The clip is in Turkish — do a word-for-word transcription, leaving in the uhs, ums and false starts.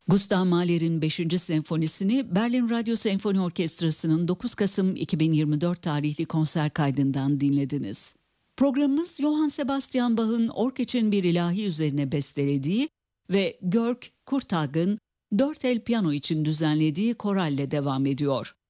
Gustav Mahler'in beşinci senfonisini Berlin Radyo Senfoni Orkestrası'nın dokuz Kasım iki bin yirmi dört tarihli konser kaydından dinlediniz. Programımız Johann Sebastian Bach'ın ork için bir ilahi üzerine bestelediği ve Georg Kurtag'ın dört el piyano için düzenlediği koralle devam ediyor.